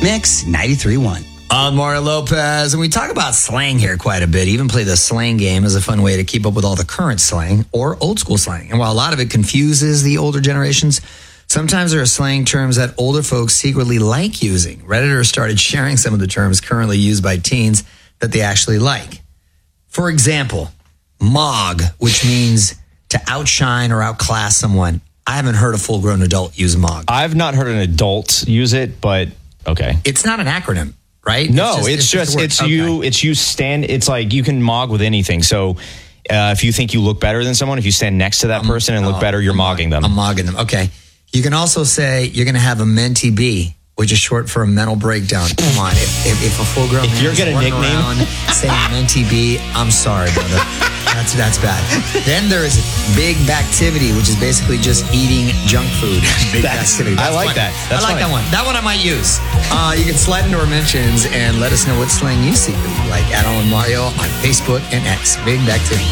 Mix 93.1. I'm Mario Lopez, and we talk about slang here quite a bit. Even play the slang game as a fun way to keep up with all the current slang or old school slang. And while a lot of it confuses the older generations, sometimes there are slang terms that older folks secretly like using. Redditors started sharing some of the terms currently used by teens that they actually like. For example, mog, which means to outshine or outclass someone. I haven't heard a full-grown adult use mog. I've not heard an adult use it, but okay. It's not an acronym, right? No, it's like you can mog with anything. So if you think you look better than someone, if you stand next to that person and look better, you're mogging them. I'm mogging them. Okay. You can also say you're going to have a mentee B, which is short for a mental breakdown. Come on. If a full-grown man you're going to nickname saying mentee B, I'm sorry, brother. That's bad. Then there is big activity, which is basically just eating junk food. Big activity. I like that. I like that one. That one I might use. You can slide into our mentions and let us know what slang you secretly like. Alan and Mario on Facebook and X. Big activity.